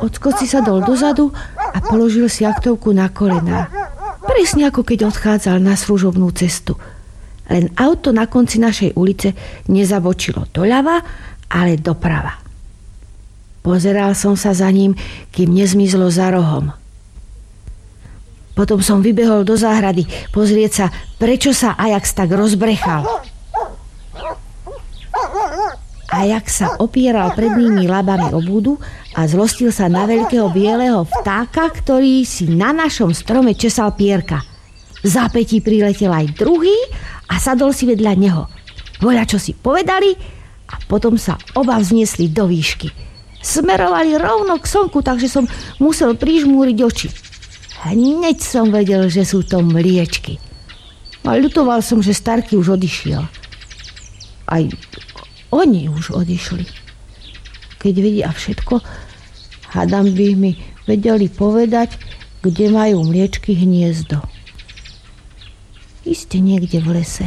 Ocko si sadol dozadu a položil si aktovku na kolená. Presne ako keď odchádzal na služobnú cestu. Len auto na konci našej ulice nezabočilo doľava, ale doprava. Pozeral som sa za ním, kým nezmizlo za rohom. Potom som vybehol do záhrady pozrieť sa, prečo sa Ajax tak rozbrechal. Ajax sa opieral prednými labami o búdu a zlostil sa na veľkého bieleho vtáka, ktorý si na našom strome česal pierka. V zápätí priletel aj druhý a sadol si vedľa neho. Voľačo si povedali a potom sa oba vzniesli do výšky. Smerovali rovno k slnku, takže som musel prižmúriť oči. Hneď som vedel, že sú to mliečky. A ľutoval som, že Starky už odišiel. Aj oni už odišli. Keď vedia všetko, hádam by mi vedeli povedať, kde majú mliečky hniezdo. Iste niekde v lese.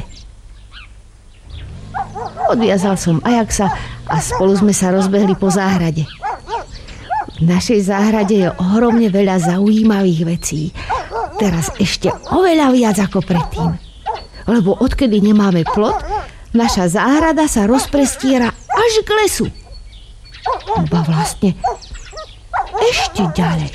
Odviazal som Ajaxa a spolu sme sa rozbehli po záhrade. V našej záhrade je ohromne veľa zaujímavých vecí. Teraz ešte oveľa viac ako predtým. Lebo odkedy nemáme plot, naša záhrada sa rozprestiera až k lesu. Ba vlastne ešte ďalej.